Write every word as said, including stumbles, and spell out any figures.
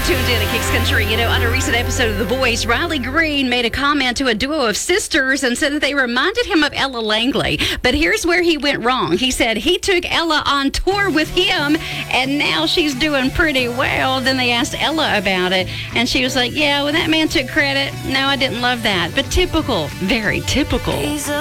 tuned in to Kicks Country. You know, on a recent episode of The Voice, Riley Green made a comment to a duo of sisters and said that they reminded him of Ella Langley. But here's where he went wrong. He said he took Ella on tour with him, and now she's doing pretty well. Then they asked Ella about it, and she was like, yeah, well, that man took credit. No, I didn't love that. But typical, very typical.